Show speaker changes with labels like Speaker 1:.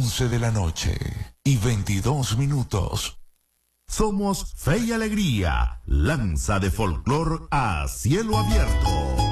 Speaker 1: 11 de la noche y 22 minutos.
Speaker 2: Somos Fe y Alegría, lanza de folclor a cielo abierto.